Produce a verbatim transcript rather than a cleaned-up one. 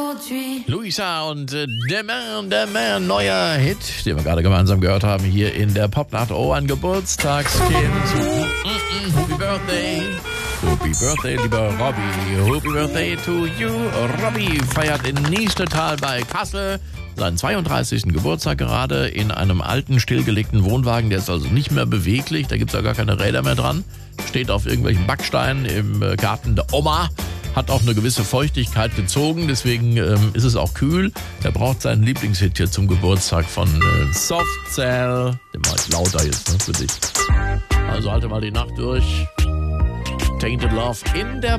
aujourd'hui. Luisa und äh, Demain, Demain, neuer Hit, den wir gerade gemeinsam gehört haben, hier in der Popnacht. Oh, ein Geburtstagskind. Mm-mm, Happy Birthday. Happy Birthday, lieber Robby. Happy Birthday to you. Robby feiert in Niestetal bei Kassel seinen zweiunddreißigsten Geburtstag gerade in einem alten, stillgelegten Wohnwagen. Der ist also nicht mehr beweglich, da gibt es ja gar keine Räder mehr dran. Steht auf irgendwelchen Backsteinen im Garten der Oma. Hat auch eine gewisse Feuchtigkeit gezogen, deswegen ähm, ist es auch kühl. Er braucht seinen Lieblingshit hier zum Geburtstag von äh, Soft Cell. Den mach ich lauter jetzt, ne, für dich. Also halte mal die Nacht durch. Tainted Love in der